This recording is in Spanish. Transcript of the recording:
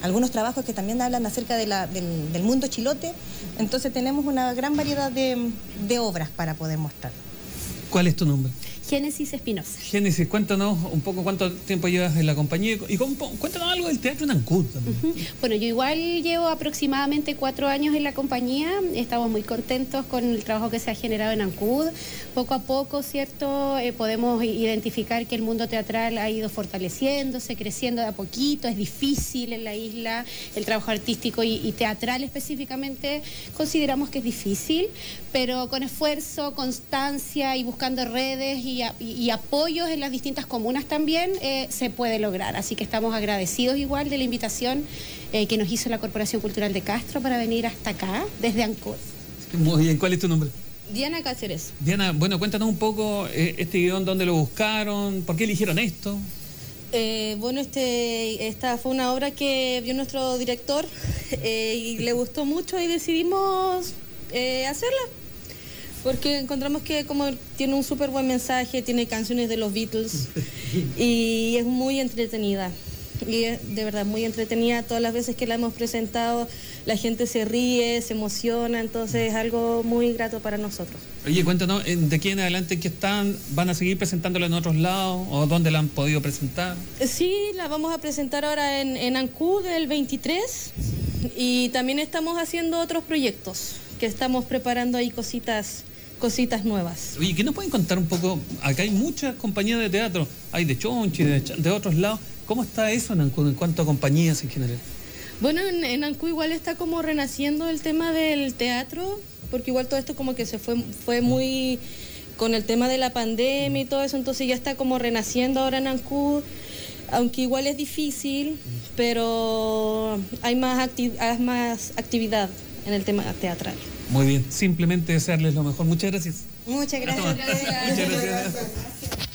algunos trabajos que también hablan acerca del mundo chilote. Entonces tenemos una gran variedad de obras para poder mostrar. ¿Cuál es tu nombre? Génesis Espinosa. Génesis, cuéntanos un poco cuánto tiempo llevas en la compañía y cuéntanos algo del teatro en Ancud también. Bueno, yo igual llevo aproximadamente 4 años en la compañía, estamos muy contentos con el trabajo que se ha generado en Ancud. Poco a poco, ¿cierto? Podemos identificar que el mundo teatral ha ido fortaleciéndose, creciendo de a poquito, es difícil en la isla, el trabajo artístico y teatral específicamente consideramos que es difícil, pero con esfuerzo, constancia y buscando redes y apoyos en las distintas comunas también se puede lograr. Así que estamos agradecidos igual de la invitación que nos hizo la Corporación Cultural de Castro para venir hasta acá, desde Ancud. Muy bien, ¿cuál es tu nombre? Diana Cáceres. Diana, bueno, cuéntanos un poco este guión, dónde lo buscaron, por qué eligieron esto. Bueno, esta fue una obra que vio nuestro director y le gustó mucho y decidimos hacerla. Porque encontramos que como tiene un súper buen mensaje, tiene canciones de los Beatles y es muy entretenida. Y es de verdad muy entretenida. Todas las veces que la hemos presentado, la gente se ríe, se emociona, entonces es algo muy grato para nosotros. Oye, cuéntanos, de aquí en adelante, ¿qué van a seguir presentándola en otros lados o dónde la han podido presentar? Sí, la vamos a presentar ahora en Ancud el 23 y también estamos haciendo otros proyectos que estamos preparando ahí cositas nuevas. Oye, ¿qué nos pueden contar un poco? Acá hay muchas compañías de teatro, hay de Chonchi, de otros lados. ¿Cómo está eso en Ancud en cuanto a compañías en general? Bueno, en Ancud igual está como renaciendo el tema del teatro, porque igual todo esto como que se fue muy con el tema de la pandemia y todo eso, entonces ya está como renaciendo ahora en Ancud, aunque igual es difícil, pero hay más actividad en el tema teatral. Muy bien, simplemente desearles lo mejor. Muchas gracias. Muchas gracias. Muchas gracias.